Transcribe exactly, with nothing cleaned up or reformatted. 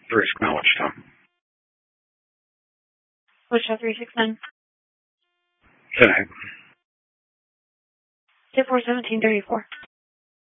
Three acknowledged, Tom. Wichita three six nine. Good night. Zip four seventeen thirty four.